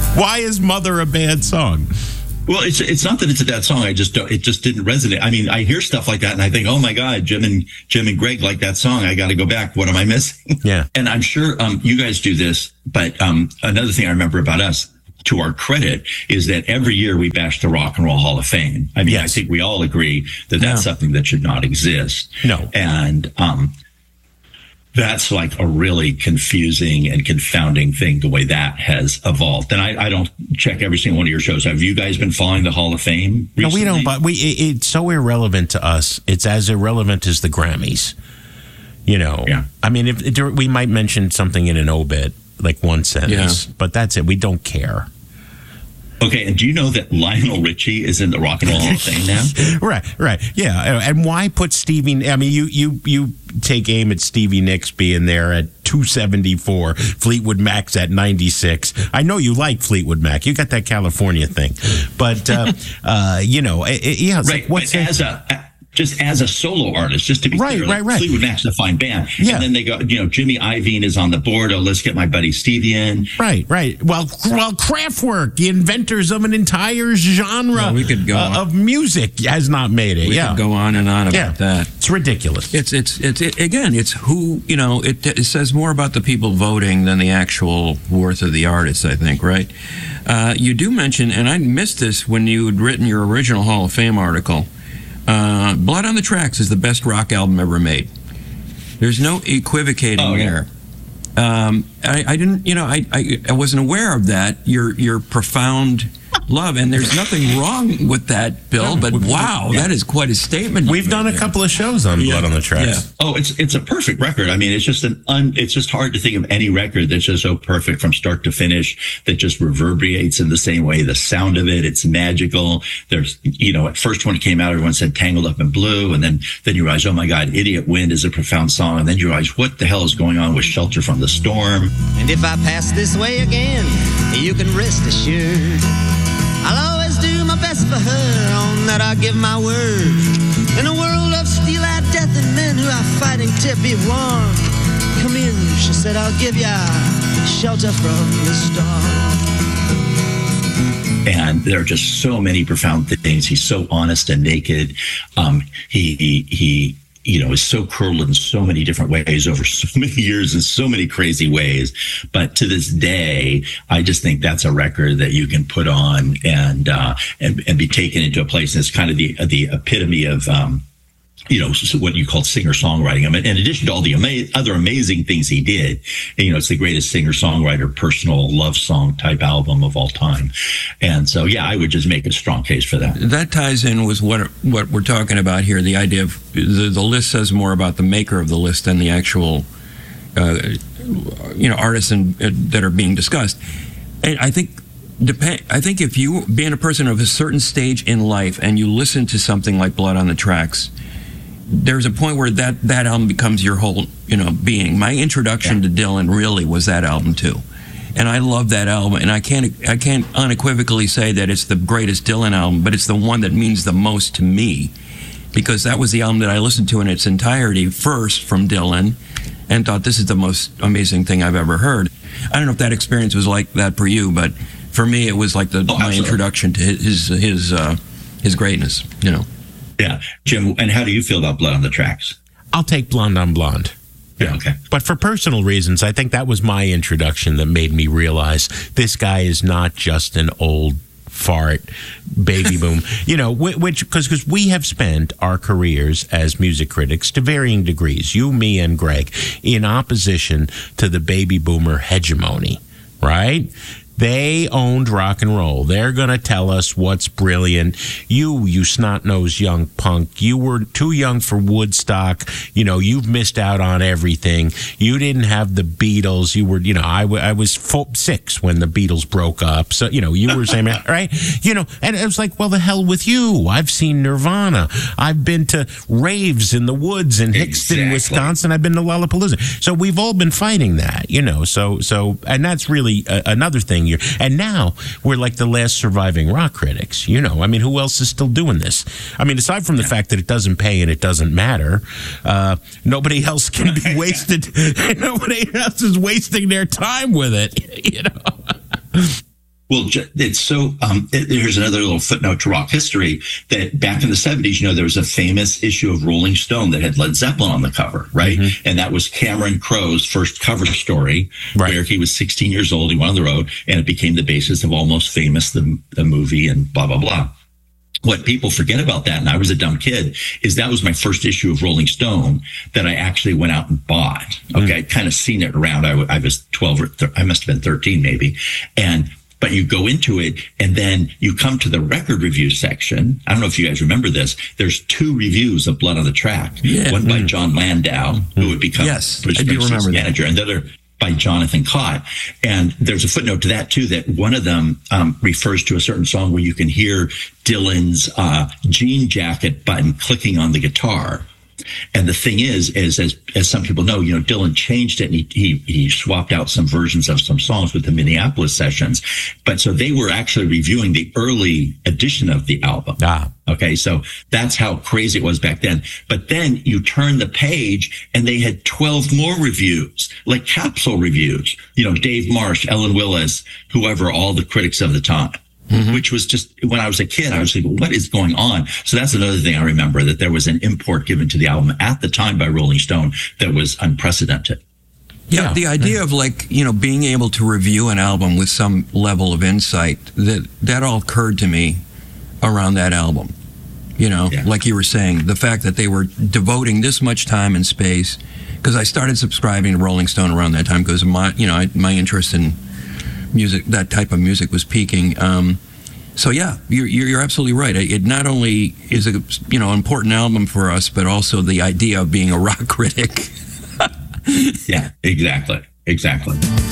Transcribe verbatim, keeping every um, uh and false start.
Why is Mother a bad song? Well, it's it's not that it's a bad song. I just don't, it just didn't resonate. I mean, I hear stuff like that and I think, oh my God, Jim and Jim and Greg like that song. I got to go back. What am I missing? Yeah. And I'm sure um, you guys do this, but um, another thing I remember about us, to our credit, is that every year we bash the Rock and Roll Hall of Fame. I mean, yes. I think we all agree that that's yeah. something that should not exist. No. And um, that's like a really confusing and confounding thing, the way that has evolved. And I, I don't check every single one of your shows. Have you guys been following the Hall of Fame recently? No, we don't. But we it, it's so irrelevant to us. It's as irrelevant as the Grammys. You know. Yeah. I mean, if, if we might mention something in an obit, like one sentence, yeah. but that's it. We don't care. Okay, and do you know that Lionel Richie is in the Rock and Roll Hall of Fame now? Right, right, yeah. And why put Stevie? I mean, you you you take aim at Stevie Nicks being there at two seventy-four, Fleetwood Mac's at ninety-six. I know you like Fleetwood Mac. You got that California thing, but uh, uh, you know, it, it, yeah. It's right, like, what's but as a just as a solo artist, just to be right, clear, right, like right. Fleetwood Mac's a fine band. Yeah. And then they go, you know, Jimmy Iovine is on the board. Oh, let's get my buddy Stevie in. Right, right. Well, well, Kraftwerk, the inventors of an entire genre well, we could go uh, of music, has not made it. We yeah. could go on and on about yeah. that. It's ridiculous. It's it's it's it, again, it's who, you know, it, it says more about the people voting than the actual worth of the artist, I think, right? Uh, you do mention, and I missed this when you had written your original Hall of Fame article, Uh, Blood on the Tracks is the best rock album ever made. There's no equivocating oh, yeah. there. Um, I, I didn't, you know, I, I I wasn't aware of that. Your your profound love, and there's nothing wrong with that, Bill. But wow, yeah. that is quite a statement. We've done a there. couple of shows on yeah. Blood on the Tracks. Yeah. Oh, it's it's a perfect record. I mean, it's just an un, it's just hard to think of any record that's just so perfect from start to finish, that just reverberates in the same way. The sound of it, it's magical. There's, you know, at first when it came out, everyone said Tangled Up in Blue, and then then you realize, oh my God, Idiot Wind is a profound song, and then you realize, what the hell is going on with Shelter from the Storm? And if I pass this way again, you can rest assured I'll always do my best for her, on that I give my word. In a world of steel-eyed death and men who are fighting to be warm, come in, she said, I'll give ya shelter from the storm. And there are just so many profound things. He's so honest and naked. Um, he, he, he, you know, is so curled in so many different ways over so many years in so many crazy ways. But to this day, I just think that's a record that you can put on and, uh, and, and be taken into a place. And it's kind of the, the epitome of, um, you know, what you call singer-songwriting. I mean, in addition to all the ama- other amazing things he did, and, you know, it's the greatest singer-songwriter, personal love song type album of all time. And so, yeah, I would just make a strong case for that. That ties in with what what we're talking about here, the idea of the, the list says more about the maker of the list than the actual, uh, you know, artists in, uh, that are being discussed. And I think Depend, I think if you, being a person of a certain stage in life, and you listen to something like Blood on the Tracks, there's a point where that, that album becomes your whole, you know, being. My introduction yeah. to Dylan really was that album too, and I love that album. And I can't, I can't unequivocally say that it's the greatest Dylan album, but it's the one that means the most to me, because that was the album that I listened to in its entirety first from Dylan, and thought, this is the most amazing thing I've ever heard. I don't know if that experience was like that for you, but for me, it was like the oh, my introduction to his his uh, his greatness. You know. Yeah, Jim. And how do you feel about Blood on the Tracks? I'll take Blonde on Blonde. Yeah, okay. But for personal reasons, I think that was my introduction that made me realize this guy is not just an old fart baby boom. You know, which because because we have spent our careers as music critics to varying degrees, you, me, and Greg, in opposition to the baby boomer hegemony, right? They owned rock and roll. They're going to tell us what's brilliant. You, you snot-nosed young punk, you were too young for Woodstock. You know, you've missed out on everything. You didn't have the Beatles. You were, you know, I, w- I was four, six when the Beatles broke up. So, you know, you were saying, right? You know, and it was like, well, the hell with you. I've seen Nirvana. I've been to raves in the woods in Hickston, exactly. Wisconsin. I've been to Lollapalooza. So we've all been fighting that, you know. So, so, and that's really a, another thing. And now we're like the last surviving rock critics. You know, I mean, who else is still doing this? I mean, aside from the fact that it doesn't pay and it doesn't matter, uh, nobody else can be wasted. Nobody else is wasting their time with it. You know. Well, it's so, um, here's another little footnote to rock history, that back in the seventies, you know, there was a famous issue of Rolling Stone that had Led Zeppelin on the cover, right? Mm-hmm. And that was Cameron Crowe's first cover story, right, where he was sixteen years old, he went on the road, and it became the basis of Almost Famous, the, the movie, and blah, blah, blah. What people forget about that, and I was a dumb kid, is that was my first issue of Rolling Stone that I actually went out and bought. Okay, mm-hmm. I'd kind of seen it around. I, I was twelve or th- I must have been thirteen maybe. And But you go into it, and then you come to the record review section. I don't know if you guys remember this. There's two reviews of Blood on the Track. Yeah. One by John Landau, who would become yes, Bruce Springsteen's manager, and the other by Jonathan Cott. And there's a footnote to that, too, that one of them um, refers to a certain song where you can hear Dylan's uh, jean jacket button clicking on the guitar. And the thing is, is as as some people know, you know, Dylan changed it, and he, he he swapped out some versions of some songs with the Minneapolis sessions. But so they were actually reviewing the early edition of the album. Ah. Okay, so that's how crazy it was back then. But then you turn the page, and they had twelve more reviews, like capsule reviews. You know, Dave Marsh, Ellen Willis, whoever, all the critics of the time. Mm-hmm. Which was just, when I was a kid, I was like, what is going on? So that's another thing I remember, that there was an import given to the album at the time by Rolling Stone that was unprecedented. Yeah, yeah. The idea yeah. of, like, you know, being able to review an album with some level of insight, that that all occurred to me around that album. You know, yeah. like you were saying, the fact that they were devoting this much time and space, because I started subscribing to Rolling Stone around that time because my, you know, I, my interest in music, that type of music, was peaking. Um, so yeah, you're, you're absolutely right. It not only is a, you know, important album for us, but also the idea of being a rock critic. Yeah, exactly, exactly.